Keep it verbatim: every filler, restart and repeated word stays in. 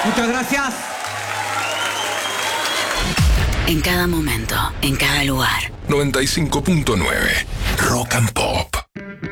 Muchas gracias. En cada momento, en cada lugar. noventa y cinco punto nueve Rock and Pop.